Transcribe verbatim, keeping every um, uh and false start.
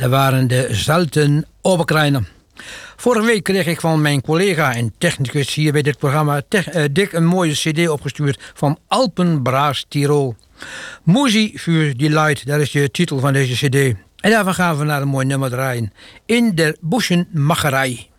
Dat waren de Zelten Oberkleiner. Vorige week kreeg ik van mijn collega en technicus hier bij dit programma, te- uh, Dick, een mooie cd opgestuurd van Alpenbraas Tirol. Muziek voor die Light, dat is de titel van deze cd. En daarvan gaan we naar een mooi nummer draaien. In der Buschenmacherij.